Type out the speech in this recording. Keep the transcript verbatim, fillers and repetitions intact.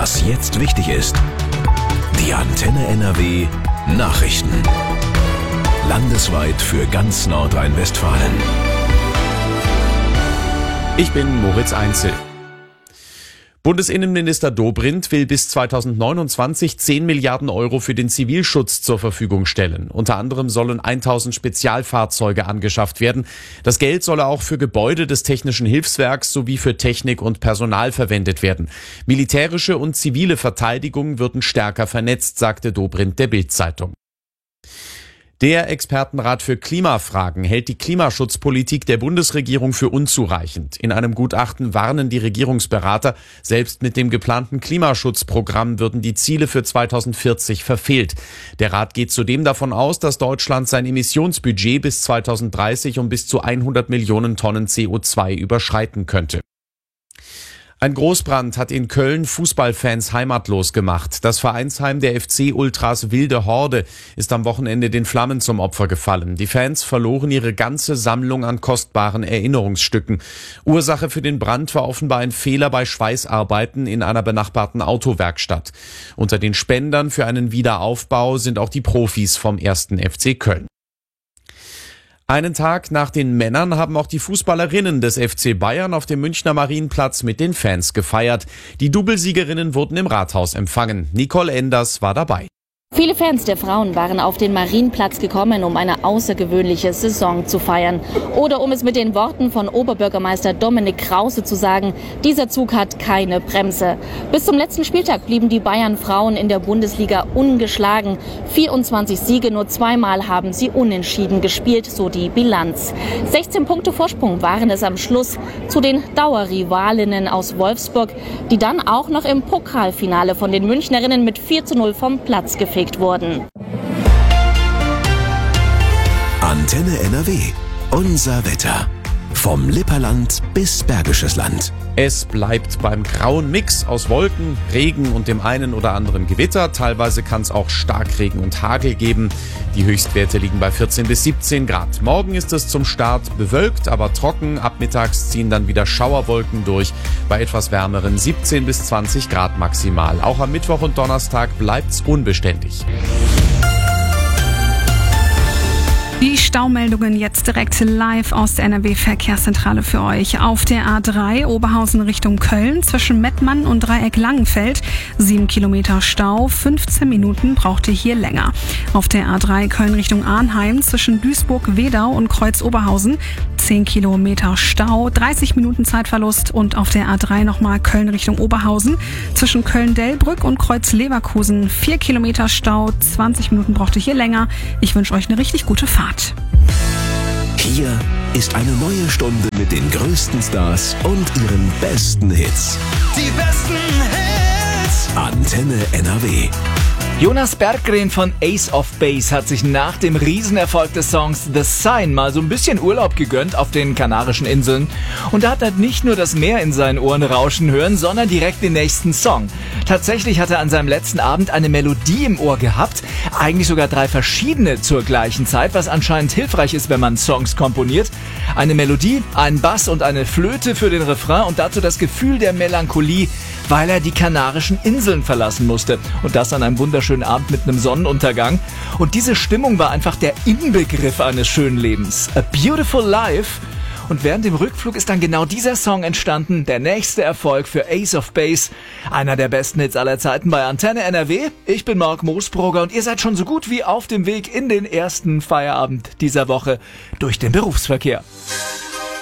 Was jetzt wichtig ist. Die Antenne N R W Nachrichten. Landesweit für ganz Nordrhein-Westfalen. Ich bin Moritz Einzel. Bundesinnenminister Dobrindt will bis zweitausendneunundzwanzig zehn Milliarden Euro für den Zivilschutz zur Verfügung stellen. Unter anderem sollen tausend Spezialfahrzeuge angeschafft werden. Das Geld solle auch für Gebäude des Technischen Hilfswerks sowie für Technik und Personal verwendet werden. Militärische und zivile Verteidigung würden stärker vernetzt, sagte Dobrindt der Bild-Zeitung. Der Expertenrat für Klimafragen hält die Klimaschutzpolitik der Bundesregierung für unzureichend. In einem Gutachten warnen die Regierungsberater, selbst mit dem geplanten Klimaschutzprogramm würden die Ziele für zweitausendvierzig verfehlt. Der Rat geht zudem davon aus, dass Deutschland sein Emissionsbudget bis zweitausenddreißig um bis zu hundert Millionen Tonnen C O zwei überschreiten könnte. Ein Großbrand hat in Köln Fußballfans heimatlos gemacht. Das Vereinsheim der F C-Ultras Wilde Horde ist am Wochenende den Flammen zum Opfer gefallen. Die Fans verloren ihre ganze Sammlung an kostbaren Erinnerungsstücken. Ursache für den Brand war offenbar ein Fehler bei Schweißarbeiten in einer benachbarten Autowerkstatt. Unter den Spendern für einen Wiederaufbau sind auch die Profis vom ersten F C Köln. Einen Tag nach den Männern haben auch die Fußballerinnen des F C Bayern auf dem Münchner Marienplatz mit den Fans gefeiert. Die Doublesiegerinnen wurden im Rathaus empfangen. Nicole Enders war dabei. Viele Fans der Frauen waren auf den Marienplatz gekommen, um eine außergewöhnliche Saison zu feiern. Oder um es mit den Worten von Oberbürgermeister Dominik Krause zu sagen, dieser Zug hat keine Bremse. Bis zum letzten Spieltag blieben die Bayern-Frauen in der Bundesliga ungeschlagen. vierundzwanzig Siege, nur zweimal haben sie unentschieden gespielt, so die Bilanz. sechzehn Punkte Vorsprung waren es am Schluss zu den Dauerrivalinnen aus Wolfsburg, die dann auch noch im Pokalfinale von den Münchnerinnen mit vier zu null vom Platz gefegt wurden. Antenne N R W. Unser Wetter. Vom Lipperland bis Bergisches Land. Es bleibt beim grauen Mix aus Wolken, Regen und dem einen oder anderen Gewitter. Teilweise kann es auch Starkregen und Hagel geben. Die Höchstwerte liegen bei vierzehn bis siebzehn Grad. Morgen ist es zum Start bewölkt, aber trocken. Ab mittags ziehen dann wieder Schauerwolken durch. Bei etwas wärmeren siebzehn bis zwanzig Grad maximal. Auch am Mittwoch und Donnerstag bleibt's unbeständig. Die Staumeldungen jetzt direkt live aus der N R W-Verkehrszentrale für euch. Auf der A drei Oberhausen Richtung Köln zwischen Mettmann und Dreieck Langenfeld. Sieben Kilometer Stau, fünfzehn Minuten braucht ihr hier länger. Auf der A drei Köln Richtung Arnheim zwischen Duisburg-Wedau und Kreuz-Oberhausen. zehn Kilometer Stau, dreißig Minuten Zeitverlust. Und auf der A drei nochmal Köln Richtung Oberhausen zwischen Köln-Delbrück und Kreuz-Leverkusen. vier Kilometer Stau, zwanzig Minuten braucht ihr hier länger. Ich wünsche euch eine richtig gute Fahrt. Hier ist eine neue Stunde mit den größten Stars und ihren besten Hits. Die besten Hits. Antenne N R W. Jonas Berggren von Ace of Base hat sich nach dem Riesenerfolg des Songs The Sign mal so ein bisschen Urlaub gegönnt auf den Kanarischen Inseln. Und da hat er nicht nur das Meer in seinen Ohren rauschen hören, sondern direkt den nächsten Song. Tatsächlich hat er an seinem letzten Abend eine Melodie im Ohr gehabt, eigentlich sogar drei verschiedene zur gleichen Zeit, was anscheinend hilfreich ist, wenn man Songs komponiert. Eine Melodie, einen Bass und eine Flöte für den Refrain und dazu das Gefühl der Melancholie, weil er die Kanarischen Inseln verlassen musste. Und das an einem wunderschönen Abend mit einem Sonnenuntergang. Und diese Stimmung war einfach der Inbegriff eines schönen Lebens. A Beautiful Life. Und während dem Rückflug ist dann genau dieser Song entstanden. Der nächste Erfolg für Ace of Base. Einer der besten Hits aller Zeiten bei Antenne N R W. Ich bin Marc Moosbrugger und ihr seid schon so gut wie auf dem Weg in den ersten Feierabend dieser Woche durch den Berufsverkehr.